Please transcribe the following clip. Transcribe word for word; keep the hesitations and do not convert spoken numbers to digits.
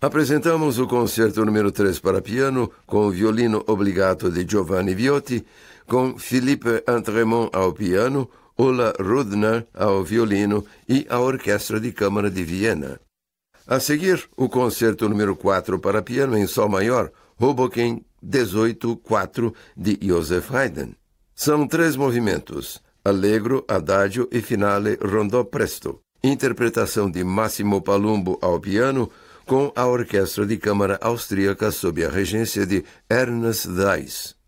Apresentamos o concerto número três para piano com o violino obbligato de Giovanni Viotti, com Philippe Antremont ao piano, Ola Rudner ao violino e a Orquestra de Câmara de Viena. A seguir, o concerto número quatro para piano em sol maior, Hoboken dezoito quatro, de Joseph Haydn. São três movimentos, Allegro, Adagio e Finale Rondò Presto. Interpretação de Massimo Palumbo ao piano, com a Orquestra de Câmara Austríaca sob a regência de Ernest Dais.